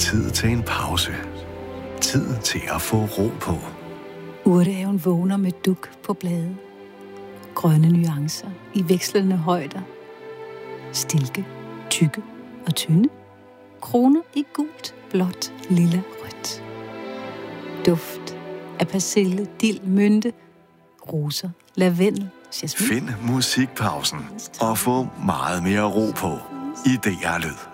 tid til en pause. Tid til at få ro på. Urtehaven vågner med duk på blade. Grønne nuancer i vekslende højder. Stilke, tykke og tynde. Kroner i gult, blåt, lilla, rødt. Duft af persille, dild, mynte, roser, lavendel, jasmin. Find musikpausen og få meget mere ro på i DR Lyd.